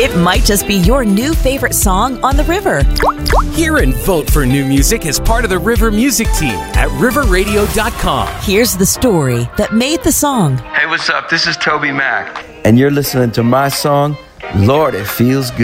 It might just be your new favorite song on the river. Hear and vote for new music as part of the River Music Team at riverradio.com. Here's the story that made the song. Hey, what's up? This is Toby Mac. And you're listening to my song, Lord, It Feels Good.